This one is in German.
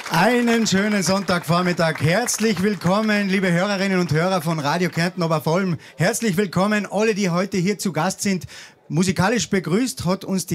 Einen schönen Sonntagvormittag. Herzlich willkommen, liebe Hörerinnen und Hörer von Radio Kärnten Obervollm. Herzlich willkommen alle, die heute hier zu Gast sind. Musikalisch begrüßt hat uns die